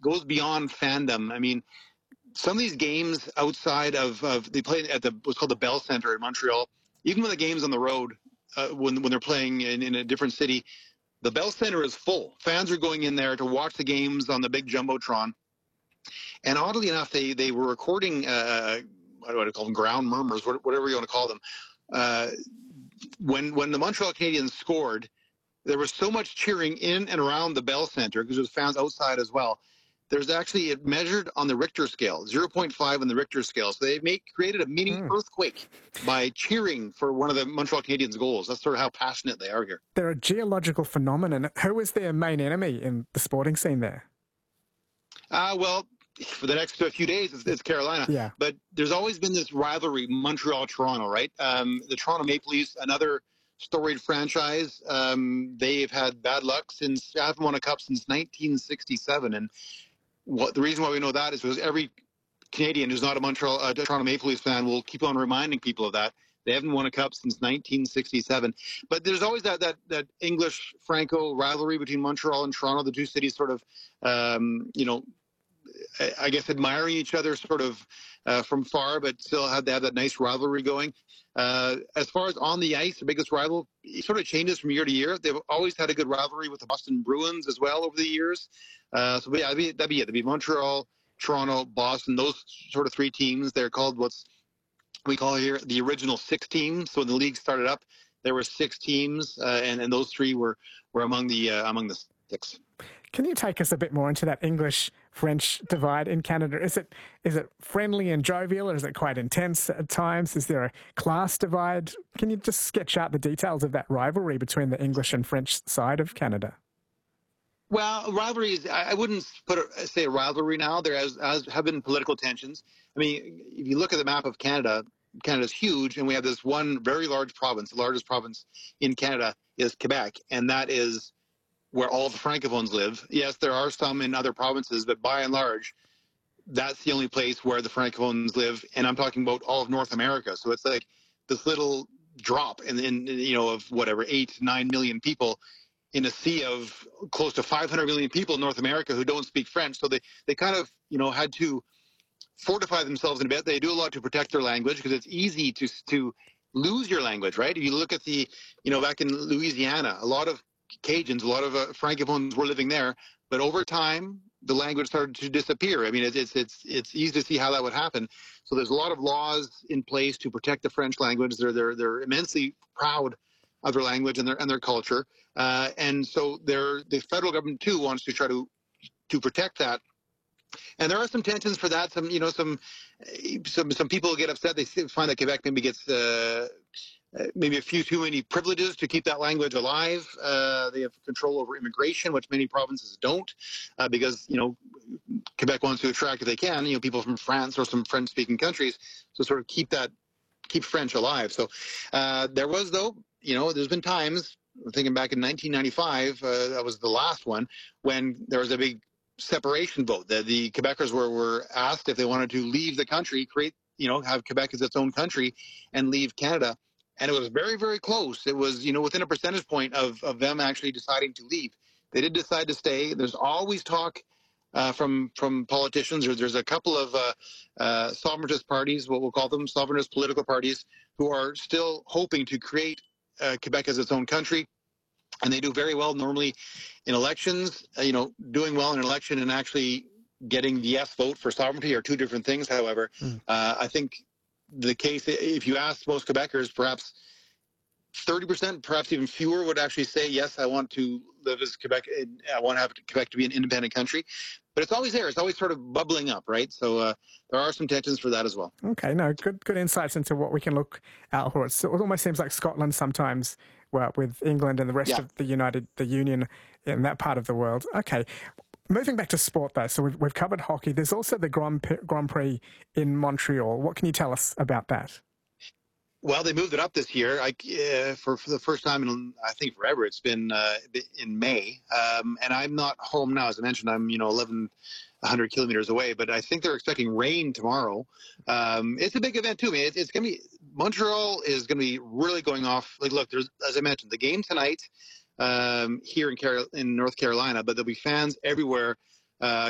goes beyond fandom. I mean, some of these games outside of they play at what's called the Bell Center in Montreal. Even when the game's on the road, when they're playing in a different city, the Bell Center is full. Fans are going in there to watch the games on the big jumbotron. And oddly enough, they were recording what do I call them, ground murmurs, whatever you want to call them. When the Montreal Canadiens scored, there was so much cheering in and around the Bell Center because there was fans outside as well. There's actually, it measured on the Richter scale, 0.5 on the Richter scale. So they created a mini earthquake by cheering for one of the Montreal Canadiens goals. That's sort of how passionate they are here. They're a geological phenomenon. Who is their main enemy in the sporting scene there? Well, for the next few days, it's Carolina. Yeah. But there's always been this rivalry, Montreal-Toronto, right? The Toronto Maple Leafs, another storied franchise. They've had bad luck since, haven't won a cup since 1967. And the reason why we know that is because every Canadian who's not a Toronto Maple Leafs fan will keep on reminding people of that. They haven't won a cup since 1967. But there's always that English-Franco rivalry between Montreal and Toronto, the two cities sort of, I guess, admiring each other sort of from far, but still have that nice rivalry going. As far as on the ice, the biggest rival, it sort of changes from year to year. They've always had a good rivalry with the Boston Bruins as well over the years. So yeah, that'd be it. That'd be Montreal, Toronto, Boston, those sort of three teams. They're called what we call here the original six teams. So when the league started up, there were six teams, and those three were among the six. Can you take us a bit more into that English-French divide in Canada? Is it friendly and jovial, or is it quite intense at times? Is there a class divide? Can you just sketch out the details of that rivalry between the English and French side of Canada? Well, rivalries, I wouldn't say a rivalry now. There have been political tensions. I mean, if you look at the map of Canada, Canada's huge, and we have this one very large province. The largest province in Canada is Quebec, and that is where all the Francophones live. Yes, there are some in other provinces, but by and large, that's the only place where the Francophones live. And I'm talking about all of North America. So it's like this little drop in of whatever, 8 to 9 million people in a sea of close to 500 million people in North America who don't speak French. So they kind of, had to fortify themselves in a bit. They do a lot to protect their language because it's easy to lose your language, right? If you look at back in Louisiana, a lot of Cajuns, a lot of Francophones were living there, but over time the language started to disappear. I mean, it's easy to see how that would happen. So there's a lot of laws in place to protect the French language. They're immensely proud of their language and their culture, and so the federal government too wants to try to protect that. And there are some tensions for that. Some people get upset. They find that Quebec maybe gets maybe a few too many privileges to keep that language alive. They have control over immigration, which many provinces don't, because Quebec wants to attract, if they can, people from France or some French-speaking countries to sort of keep French alive. So there was, though, there's been times, I'm thinking back in 1995, that was the last one, when there was a big separation vote. The Quebecers were asked if they wanted to leave the country, have Quebec as its own country, and leave Canada. And it was very, very close. It was, within a percentage point of them actually deciding to leave. They did decide to stay. There's always talk from politicians. There's a couple of sovereigntist parties, what we'll call them, sovereigntist political parties, who are still hoping to create Quebec as its own country. And they do very well normally in elections. Doing well in an election and actually getting the yes vote for sovereignty are two different things. However, I think the case, if you ask most Quebecers, perhaps 30%, perhaps even fewer, would actually say, yes, I want to live as Quebec. I want to have Quebec to be an independent country. But it's always there. It's always sort of bubbling up, right? So there are some tensions for that as well. Okay, no, good insights into what we can look out for. It almost seems like Scotland sometimes, well, with England and the rest of the Union in that part of the world. Okay. Moving back to sport, though, so we've covered hockey. There's also the Grand Prix in Montreal. What can you tell us about that? Well, they moved it up this year. For the first time in, I think, forever. It's been in May, and I'm not home now. As I mentioned, I'm 1,100 kilometers away, but I think they're expecting rain tomorrow. It's a big event too. I mean, it's going to be, Montreal is going to be really going off. Like, look, there's, as I mentioned, the game tonight. Here in North Carolina, but there'll be fans everywhere